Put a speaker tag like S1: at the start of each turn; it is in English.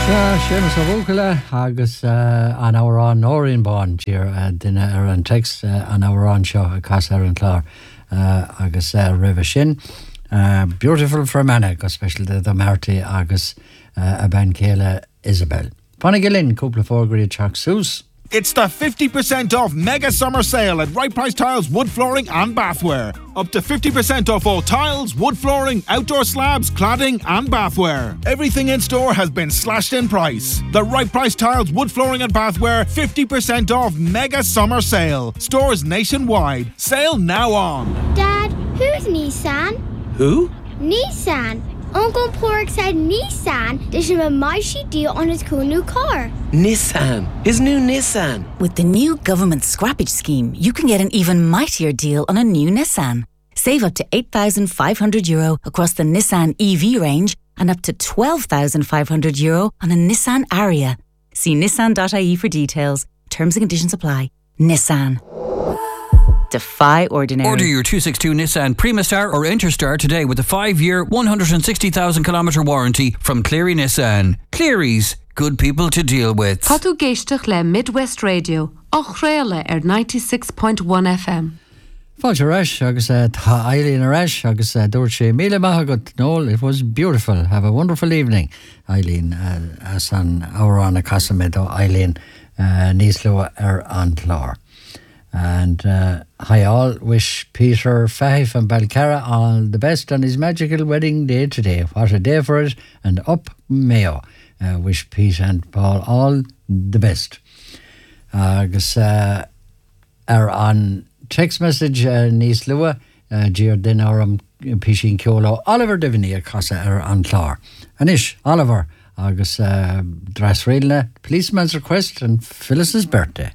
S1: Seamus O'Vúcala agus an árán nóirín bán tír duine ar an text an árán seo a cas ar an chlár agus ribh sin. Beautiful for Manna, go special the Marty agus a ben céile Isabel. Fanna Gillen, cúpla fórgraí teach sús.
S2: It's the 50% off mega summer sale at Right Price Tiles, wood flooring and bathware. Up to 50% off all tiles, wood flooring, outdoor slabs, cladding and bathware. Everything in store has been slashed in price. The Right Price Tiles, wood flooring and bathware 50% off mega summer sale. Stores nationwide. Sale now on.
S3: Dad, who's Nissan?
S4: Who?
S3: Nissan. Uncle Pork said Nissan. They should have a mighty deal on his cool new car.
S4: Nissan. His new Nissan.
S5: With the new government scrappage scheme, you can get an even mightier deal on a new Nissan. Save up to €8,500 across the Nissan EV range and up to €12,500 on a Nissan Ariya. See nissan.ie for details. Terms and conditions apply. Nissan. Defy ordinary.
S6: Order your 262 Nissan Primastar or Interstar today with a 5-year, 160,000-kilometre warranty from Cleary Nissan. Cleary's, good people to deal with.
S7: Patu géisteach le Midwest Radio, och réile 96.1 FM.
S1: Fáilte reis agus tá Eileen a reis agus dúirt sé míle maith agat Noel. It was beautiful. Have a wonderful evening, Eileen. As an árán a casamid ó Eileen níos lua ar an chlár. And I all wish Peter Fahy from Balcarra all the best on his magical wedding day today. What a day for it. And up Mayo. Wish Pete and Paul all the best. Agus on text message níos lua Dír den áram Pishin Ciolo Oliver Devaney a casa an chlár. Anish, Oliver agus Dras Railna, policeman's request and Phyllis's birthday.